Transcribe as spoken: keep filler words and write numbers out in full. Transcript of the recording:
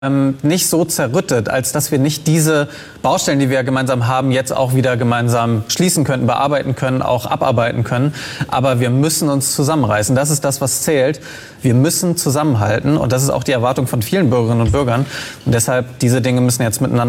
ähm, nicht so zerrüttet, als dass wir nicht diese Baustellen, die wir gemeinsam haben, jetzt auch wieder gemeinsam schließen könnten, bearbeiten können, auch abarbeiten können. Aber wir müssen uns zusammenreißen. Das ist das, was zählt. Wir müssen zusammenhalten. Und das ist auch die Erwartung von vielen Bürgerinnen und Bürgern. Und deshalb, diese Dinge müssen jetzt miteinander